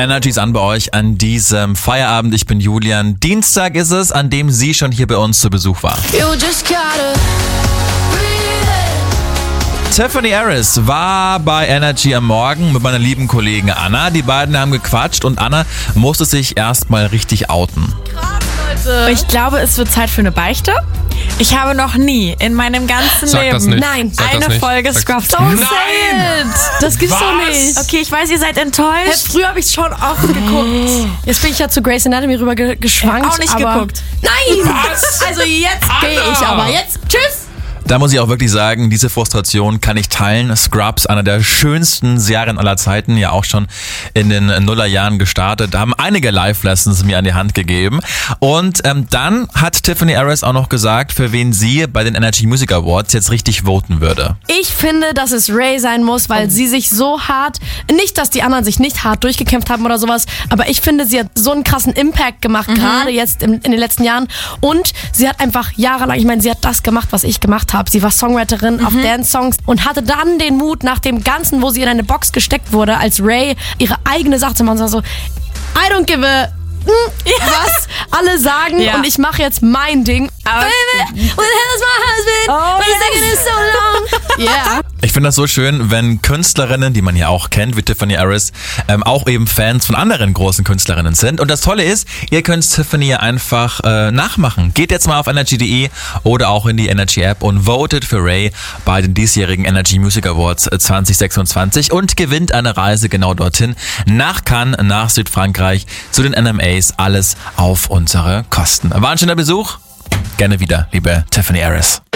Energy ist an bei euch an diesem Feierabend. Ich bin Julian. Dienstag ist es, an dem sie schon hier bei uns zu Besuch war. Tiffany Harris war bei Energy am Morgen mit meiner lieben Kollegin Anna. Die beiden haben gequatscht und Anna musste sich erstmal richtig outen. Krass, Leute. Ich glaube, es wird Zeit für eine Beichte. Ich habe noch nie in meinem ganzen Leben eine Folge Scrubs gesehen. Das gibt's doch nicht. Okay, ich weiß, ihr seid enttäuscht. Früher habe ich schon oft geguckt. Jetzt bin ich ja zu Grey's Anatomy rüber geschwankt. Auch nicht geguckt. Nein! Was? Also jetzt gehe ich aber. Jetzt, tschüss! Da muss ich auch wirklich sagen, diese Frustration kann ich teilen. Scrubs, einer der schönsten Serien aller Zeiten, ja auch schon in den Nullerjahren gestartet, haben einige Live-Lessons mir an die Hand gegeben. Und dann hat Tiffany Harris auch noch gesagt, für wen sie bei den Energy Music Awards jetzt richtig voten würde. Ich finde, dass es Ray sein muss, weil sie sich so hart, nicht, dass die anderen sich nicht hart durchgekämpft haben oder sowas, aber ich finde, sie hat so einen krassen Impact gemacht, gerade jetzt in den letzten Jahren. Und sie hat einfach jahrelang, ich meine, sie hat das gemacht, was ich gemacht habe. Sie war Songwriterin auf Dance-Songs und hatte dann den Mut, nach dem Ganzen, wo sie in eine Box gesteckt wurde, als Ray ihre eigene Sache zu machen. So, I don't give a was alle sagen und ich mache jetzt mein Ding. Ich finde das so schön, wenn Künstlerinnen, die man ja auch kennt, wie Tiffany Harris, auch eben Fans von anderen großen Künstlerinnen sind. Und das Tolle ist, ihr könnt Tiffany einfach nachmachen. Geht jetzt mal auf energy.de oder auch in die Energy App und votet für Ray bei den diesjährigen Energy Music Awards 2026 und gewinnt eine Reise genau dorthin, nach Cannes, nach Südfrankreich, zu den NMAs, alles auf unsere Kosten. War ein schöner Besuch. Gerne wieder, liebe Tiffany Harris.